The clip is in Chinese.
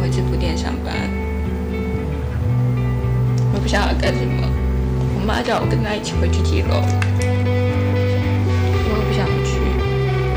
回制服店上班。我不晓得干什么，我妈叫我跟她一起回去基隆。